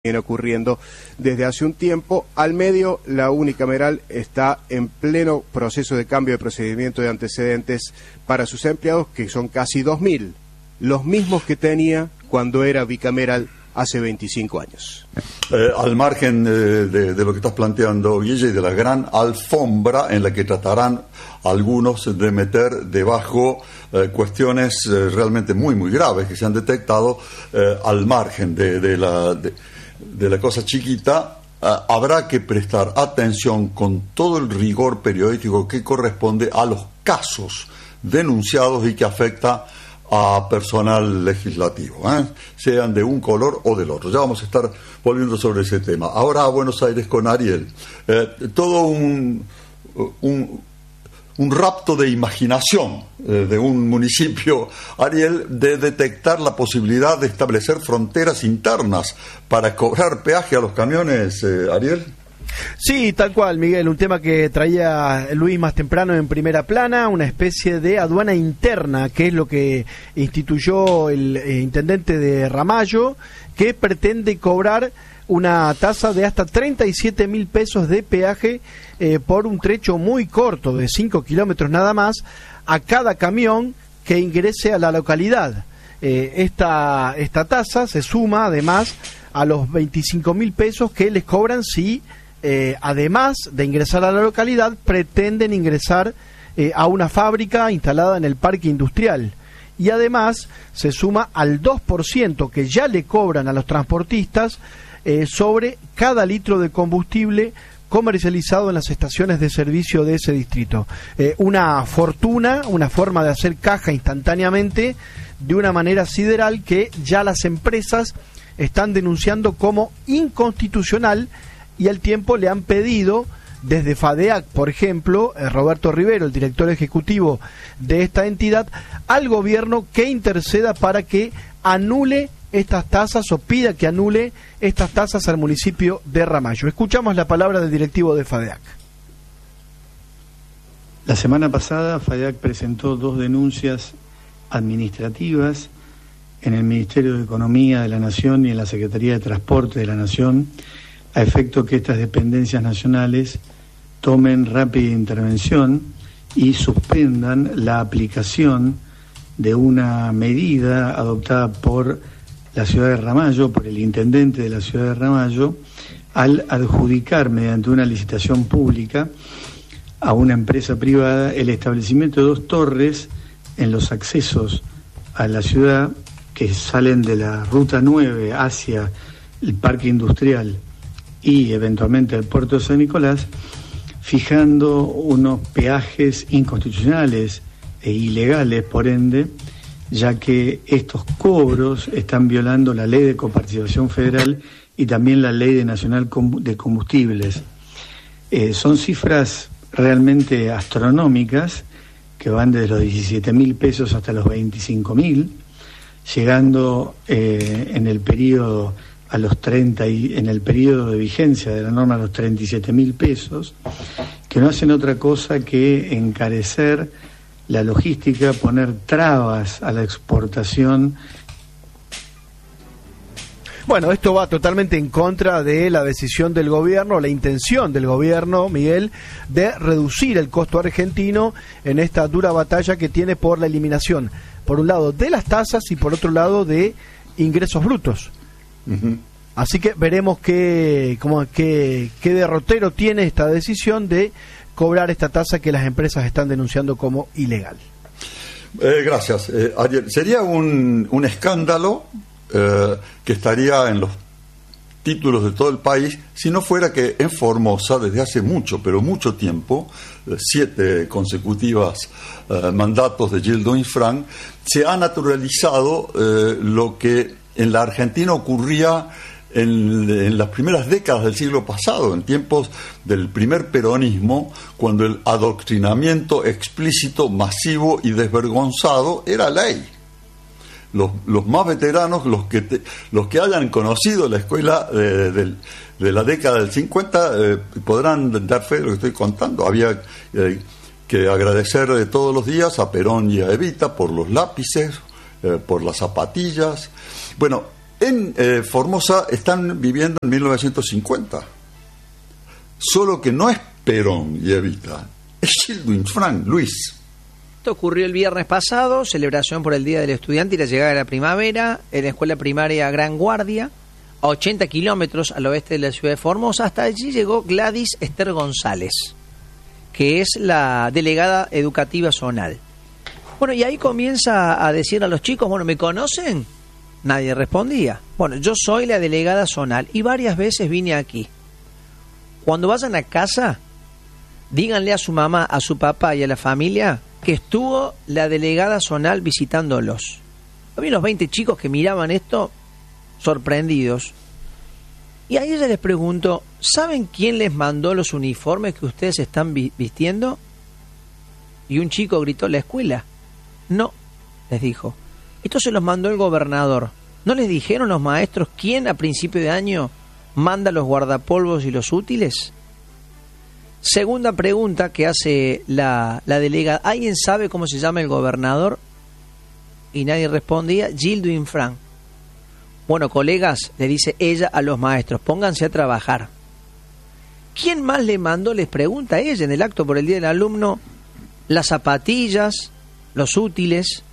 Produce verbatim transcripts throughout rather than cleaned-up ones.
viene ocurriendo desde hace un tiempo. Al medio, la unicameral está en pleno proceso de cambio de procedimiento de antecedentes para sus empleados, que son casi dos mil, los mismos que tenía cuando era bicameral hace veinticinco años. Eh, al margen de, de, de lo que estás planteando, Guille, y de la gran alfombra en la que tratarán algunos de meter debajo eh, cuestiones eh, realmente muy, muy graves que se han detectado, eh, al margen de, de, la, de, de la cosa chiquita, eh, habrá que prestar atención con todo el rigor periodístico que corresponde a los casos denunciados y que afecta a personal legislativo, ¿eh? sean de un color o del otro. Ya vamos a estar volviendo sobre ese tema. Ahora a Buenos Aires con Ariel. Eh, todo un, un, un rapto de imaginación eh, de un municipio, Ariel, de detectar la posibilidad de establecer fronteras internas para cobrar peaje a los camiones, eh, Ariel. Sí, tal cual, Miguel, un tema que traía Luis más temprano en primera plana, una especie de aduana interna, que es lo que instituyó el eh, intendente de Ramallo, que pretende cobrar una tasa de hasta treinta y siete mil pesos de peaje eh, por un trecho muy corto, de cinco kilómetros nada más, a cada camión que ingrese a la localidad. Eh, esta, esta tasa se suma además a los veinticinco mil pesos que les cobran si Eh, además de ingresar a la localidad, pretenden ingresar eh, a una fábrica instalada en el parque industrial. Y además se suma al dos por ciento que ya le cobran a los transportistas eh, sobre cada litro de combustible comercializado en las estaciones de servicio de ese distrito. Eh, una fortuna, una forma de hacer caja instantáneamente, de una manera sideral, que ya las empresas están denunciando como inconstitucional. Y al tiempo le han pedido desde FADEAC, por ejemplo, eh, Roberto Rivero, el director ejecutivo de esta entidad, al gobierno que interceda para que anule estas tasas o pida que anule estas tasas al municipio de Ramallo. Escuchamos la palabra del directivo de FADEAC. La semana pasada FADEAC presentó dos denuncias administrativas en el Ministerio de Economía de la Nación y en la Secretaría de Transporte de la Nación, a efecto que estas dependencias nacionales tomen rápida intervención y suspendan la aplicación de una medida adoptada por la ciudad de Ramallo, por el intendente de la ciudad de Ramallo, al adjudicar mediante una licitación pública a una empresa privada el establecimiento de dos torres en los accesos a la ciudad que salen de la ruta nueve hacia el parque industrial y eventualmente el puerto de San Nicolás, fijando unos peajes inconstitucionales e ilegales, por ende, ya que estos cobros están violando la Ley de Coparticipación Federal y también la Ley de Nacional de Combustibles. Eh, son cifras realmente astronómicas, que van desde los diecisiete mil pesos hasta los veinticinco mil, llegando eh, en el periodo a los treinta y en el periodo de vigencia de la norma a los treinta y siete mil pesos, que no hacen otra cosa que encarecer la logística, poner trabas a la exportación. Bueno, esto va totalmente en contra de la decisión del gobierno, la intención del gobierno, Miguel, de reducir el costo argentino en esta dura batalla que tiene por la eliminación, por un lado, de las tasas y por otro lado, de ingresos brutos. Uh-huh. Así que veremos qué, como, qué, qué derrotero tiene esta decisión de cobrar esta tasa que las empresas están denunciando como ilegal. Eh, gracias, eh, Ariel. Sería un, un escándalo eh, que estaría en los títulos de todo el país si no fuera que en Formosa, desde hace mucho, pero mucho tiempo, eh, siete consecutivas eh, mandatos de Gildo Infran, se ha naturalizado eh, lo que en la Argentina ocurría en, en las primeras décadas del siglo pasado, en tiempos del primer peronismo, cuando el adoctrinamiento explícito, masivo y desvergonzado era ley. Los, los más veteranos, los que, te, los que hayan conocido la escuela de, de, de la década del cincuenta, eh, podrán dar fe de lo que estoy contando. Había eh, que agradecer de todos los días a Perón y a Evita por los lápices, eh, por las zapatillas. Bueno, en eh, Formosa están viviendo en mil novecientos cincuenta. Solo que no es Perón y Evita, es Gildo Infran, Luis. Esto ocurrió el viernes pasado, celebración por el Día del Estudiante y la llegada de la primavera en la escuela primaria Gran Guardia, a ochenta kilómetros al oeste de la ciudad de Formosa. Hasta allí llegó Gladys Esther González, que es la delegada educativa zonal. Bueno, y ahí comienza a decir a los chicos, bueno, ¿me conocen? Nadie respondía. Bueno, yo soy la delegada zonal y varias veces vine aquí. Cuando vayan a casa, díganle a su mamá, a su papá y a la familia que estuvo la delegada zonal visitándolos. Había unos veinte chicos que miraban esto sorprendidos. Y a ella les pregunto, ¿saben quién les mandó los uniformes que ustedes están vi- vistiendo? Y un chico gritó, ¿la escuela? No, les dijo. Esto se los mandó el gobernador. ¿No les dijeron los maestros quién a principio de año manda los guardapolvos y los útiles? Segunda pregunta que hace la, la delegada. ¿Alguien sabe cómo se llama el gobernador? Y nadie respondía. Gildo Infran. Bueno, colegas, le dice ella a los maestros, pónganse a trabajar. ¿Quién más le mandó? Les pregunta ella en el acto por el Día del Alumno, las zapatillas, los útiles,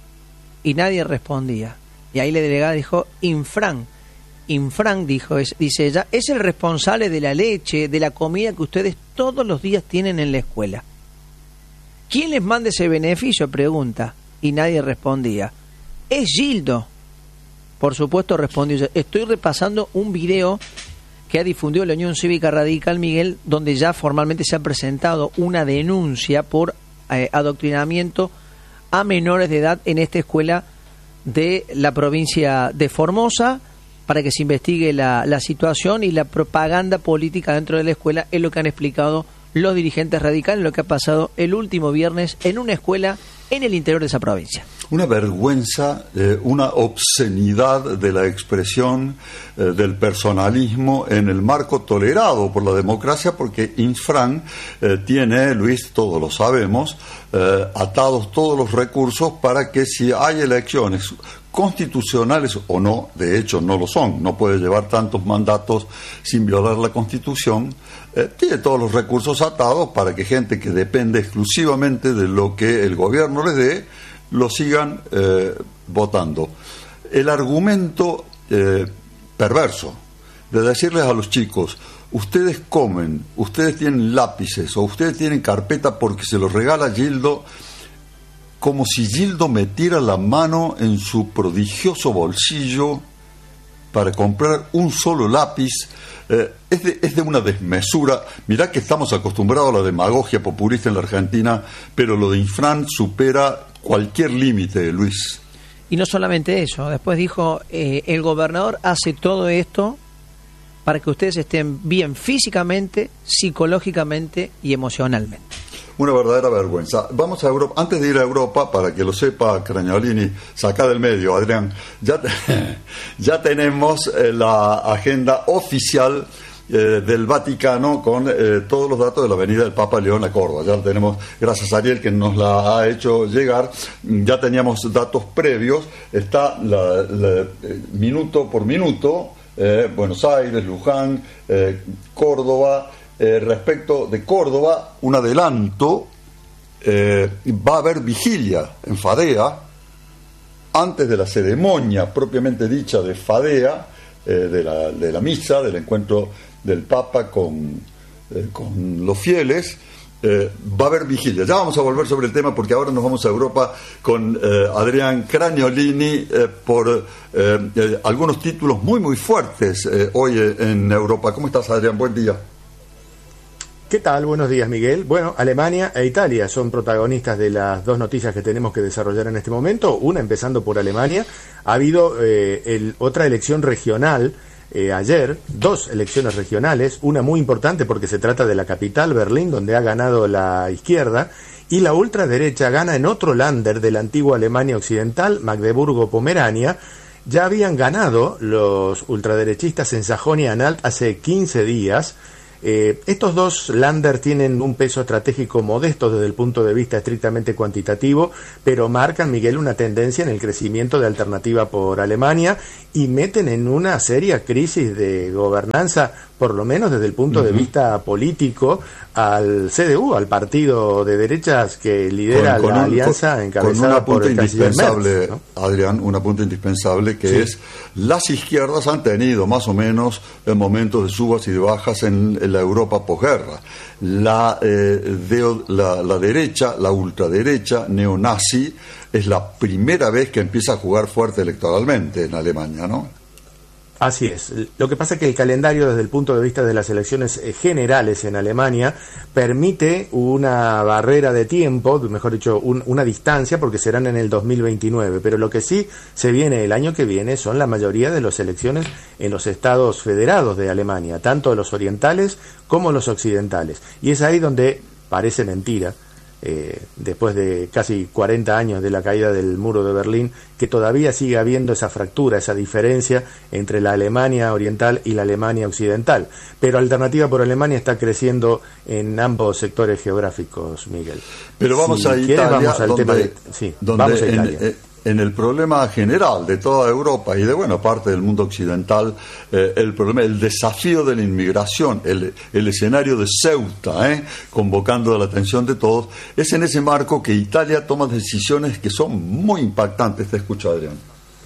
y nadie respondía. Y ahí la delegada dijo, Infran. Infran, dijo, es, dice ella, es el responsable de la leche, de la comida que ustedes todos los días tienen en la escuela. ¿Quién les manda ese beneficio? Pregunta. Y nadie respondía. Es Gildo. Por supuesto respondió ella. Estoy repasando un video que ha difundido la Unión Cívica Radical, Miguel, donde ya formalmente se ha presentado una denuncia por eh, adoctrinamiento a menores de edad en esta escuela de la provincia de Formosa, para que se investigue la, la situación y la propaganda política dentro de la escuela. Es lo que han explicado los dirigentes radicales, lo que ha pasado el último viernes en una escuela en el interior de esa provincia. Una vergüenza, eh, una obscenidad de la expresión eh, del personalismo en el marco tolerado por la democracia, porque Infran eh, tiene, Luis, todos lo sabemos, eh, atados todos los recursos para que si hay elecciones constitucionales o no, de hecho no lo son, no puede llevar tantos mandatos sin violar la Constitución, eh, tiene todos los recursos atados para que gente que depende exclusivamente de lo que el gobierno les dé, lo sigan eh, votando. El argumento eh, perverso de decirles a los chicos, ustedes comen, ustedes tienen lápices o ustedes tienen carpeta porque se los regala Gildo, como si Gildo metiera la mano en su prodigioso bolsillo para comprar un solo lápiz, eh, es, de, es de una desmesura. Mirá que estamos acostumbrados a la demagogia populista en la Argentina, pero lo de Infran supera cualquier límite, Luis. Y no solamente eso, después dijo, eh, el gobernador hace todo esto para que ustedes estén bien físicamente, psicológicamente y emocionalmente. Una verdadera vergüenza. Vamos a Europa. Antes de ir a Europa, para que lo sepa Cragnolini, saca del medio, Adrián, ya, te, ya tenemos eh, la agenda oficial eh, del Vaticano con eh, todos los datos de la venida del Papa León a Córdoba. Ya lo tenemos, gracias a Ariel que nos la ha hecho llegar. Ya teníamos datos previos. Está la, la, eh, minuto por minuto, eh, Buenos Aires, Luján, eh, Córdoba. Eh, respecto de Córdoba, un adelanto, eh, va a haber vigilia en Fadea, antes de la ceremonia propiamente dicha de Fadea, eh, de, la, de la misa, del encuentro del Papa con, eh, con los fieles, eh, va a haber vigilia. Ya vamos a volver sobre el tema porque ahora nos vamos a Europa con eh, Adrián Cragnolini eh, por eh, eh, algunos títulos muy muy fuertes eh, hoy en Europa. ¿Cómo estás, Adrián? Buen día. ¿Qué tal? Buenos días, Miguel. Bueno, Alemania e Italia son protagonistas de las dos noticias que tenemos que desarrollar en este momento. Una, empezando por Alemania, ha habido eh, el, otra elección regional eh, ayer, dos elecciones regionales, una muy importante porque se trata de la capital, Berlín, donde ha ganado la izquierda, y la ultraderecha gana en otro Länder de la antigua Alemania Occidental, Magdeburgo-Pomerania. Ya habían ganado los ultraderechistas en Sajonia-Anhalt hace quince días. Eh, estos dos Länder tienen un peso estratégico modesto desde el punto de vista estrictamente cuantitativo, pero marcan, Miguel, una tendencia en el crecimiento de Alternativa por Alemania y meten en una seria crisis de gobernanza, por lo menos desde el punto uh-huh. de vista político, al C D U, al partido de derechas que lidera con, con la un, alianza con, encabezada con por el canciller Merz, ¿no? Adrián, un apunte indispensable que sí. es las izquierdas han tenido más o menos en momentos de subas y de bajas en, en la Europa posguerra. La, eh, de, la, la derecha, la ultraderecha neonazi, es la primera vez que empieza a jugar fuerte electoralmente en Alemania, ¿no? Así es. Lo que pasa es que el calendario desde el punto de vista de las elecciones generales en Alemania permite una barrera de tiempo, mejor dicho, un, una distancia, porque serán en el dos mil veintinueve, pero lo que sí se viene el año que viene son la mayoría de las elecciones en los estados federados de Alemania, tanto los orientales como los occidentales. Y es ahí donde parece mentira, Eh, después de casi cuarenta años de la caída del muro de Berlín, que todavía sigue habiendo esa fractura, esa diferencia entre la Alemania oriental y la Alemania occidental. Pero Alternativa por Alemania está creciendo en ambos sectores geográficos, Miguel. Pero vamos si a quieres, Italia, vamos al donde, tema de, sí, donde vamos a en, Italia. En, en el problema general de toda Europa y de buena parte del mundo occidental, eh, el problema, el desafío de la inmigración, el, el escenario de Ceuta, eh, convocando la atención de todos, es en ese marco que Italia toma decisiones que son muy impactantes. Te escucho, Adrián.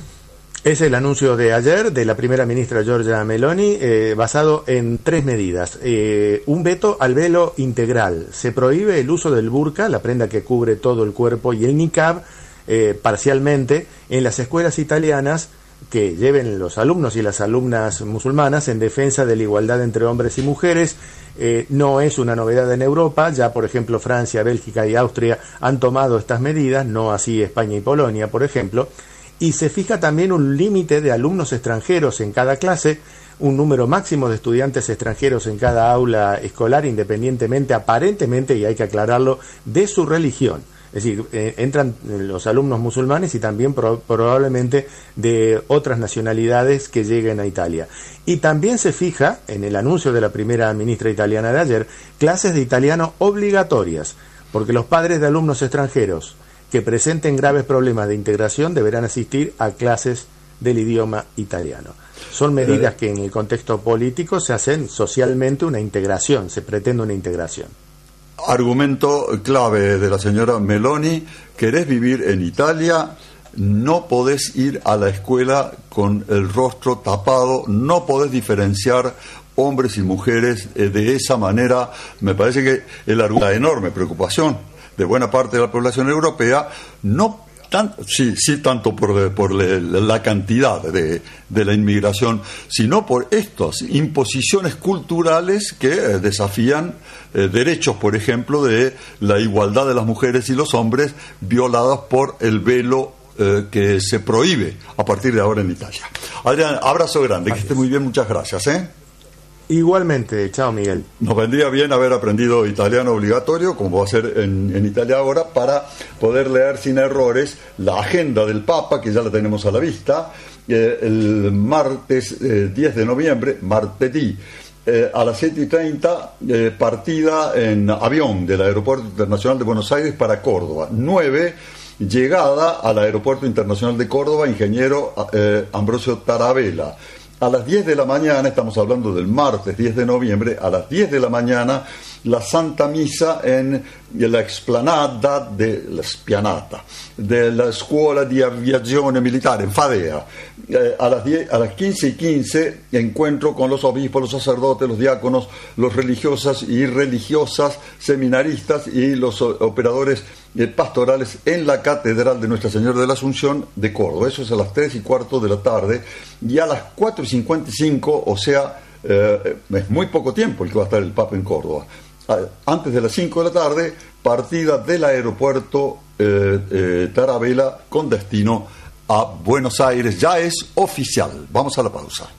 Es el anuncio de ayer de la primera ministra Giorgia Meloni, eh, basado en tres medidas. Eh, un veto al velo integral. Se prohíbe el uso del burka, la prenda que cubre todo el cuerpo, y el niqab, eh, parcialmente, en las escuelas italianas que lleven los alumnos y las alumnas musulmanas en defensa de la igualdad entre hombres y mujeres. Eh, no es una novedad en Europa, ya por ejemplo Francia, Bélgica y Austria han tomado estas medidas, no así España y Polonia, por ejemplo. Y se fija también un límite de alumnos extranjeros en cada clase, un número máximo de estudiantes extranjeros en cada aula escolar, independientemente, aparentemente, y hay que aclararlo, de su religión. Es decir, eh, entran los alumnos musulmanes y también pro- probablemente de otras nacionalidades que lleguen a Italia. Y también se fija, en el anuncio de la primera ministra italiana de ayer, clases de italiano obligatorias, porque los padres de alumnos extranjeros que presenten graves problemas de integración deberán asistir a clases del idioma italiano. Son medidas que en el contexto político se hacen socialmente una integración, se pretende una integración. Argumento clave de la señora Meloni: querés vivir en Italia, no podés ir a la escuela con el rostro tapado, no podés diferenciar hombres y mujeres eh, de esa manera. Me parece que el argumento, la enorme preocupación de buena parte de la población europea, no tan, sí, sí tanto por, por le, la cantidad de, de la inmigración, sino por estas imposiciones culturales que eh, desafían eh, derechos, por ejemplo, de la igualdad de las mujeres y los hombres, violadas por el velo eh, que se prohíbe a partir de ahora en Italia. Adrián, abrazo grande, que esté muy bien, muchas gracias, ¿eh? Igualmente, chao Miguel. Nos vendría bien haber aprendido italiano obligatorio, como va a ser en, en Italia ahora, para poder leer sin errores la agenda del Papa, que ya la tenemos a la vista, eh, el martes eh, diez de noviembre, martedì, eh, a las siete y treinta, eh, partida en avión del Aeropuerto Internacional de Buenos Aires para Córdoba. nueve, llegada al Aeropuerto Internacional de Córdoba, ingeniero eh, Ambrosio Tarabella. A las diez de la mañana, estamos hablando del martes diez de noviembre, a las diez de la mañana, la Santa Misa en la explanada de la Spianata della Scuola di Aviazione Militare, en Fadea. Eh, a, las diez, a las quince y quince, encuentro con los obispos, los sacerdotes, los diáconos, los religiosas y religiosas, seminaristas y los operadores eh, pastorales en la Catedral de Nuestra Señora de la Asunción de Córdoba. Eso es a las tres y cuarto de la tarde. Y a las cuatro y cincuenta y cinco, o sea, eh, es muy poco tiempo el que va a estar el Papa en Córdoba. Antes de las cinco de la tarde, partida del aeropuerto eh, eh, Tarabella con destino a Buenos Aires. Ya es oficial. Vamos a la pausa.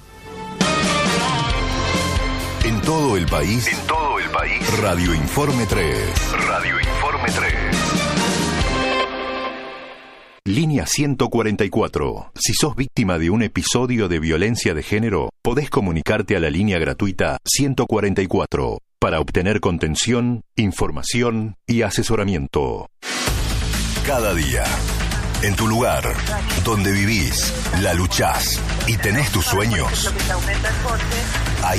En todo el país, en todo el país, Radio Informe tres. Radio Informe tres. Línea ciento cuarenta y cuatro. Si sos víctima de un episodio de violencia de género, podés comunicarte a la línea gratuita ciento cuarenta y cuatro para obtener contención, información y asesoramiento. Cada día, en tu lugar, donde vivís, la luchás y tenés tus sueños, ahí